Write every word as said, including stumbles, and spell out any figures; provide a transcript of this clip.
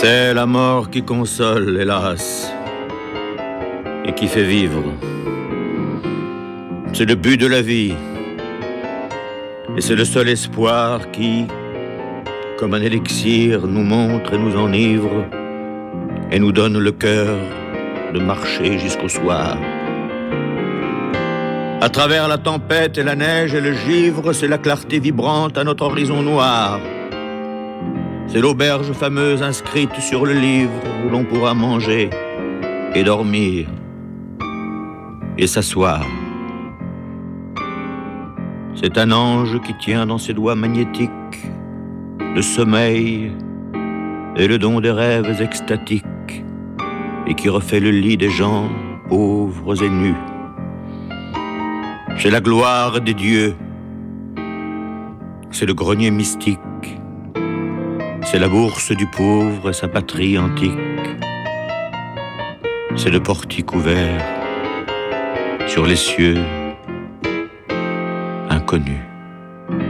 C'est la mort qui console, hélas, et qui fait vivre. C'est le but de la vie, et c'est le seul espoir qui, comme un élixir, nous montre et nous enivre, et nous donne le cœur de marcher jusqu'au soir. À travers la tempête et la neige et le givre, c'est la clarté vibrante à notre horizon noir. C'est l'auberge fameuse inscrite sur le livre où l'on pourra manger et dormir et s'asseoir. C'est un ange qui tient dans ses doigts magnétiques le sommeil et le don des rêves extatiques et qui refait le lit des gens pauvres et nus. C'est la gloire des dieux, c'est le grenier mystique, c'est la bourse du pauvre et sa patrie antique. C'est le portique ouvert sur les cieux inconnus.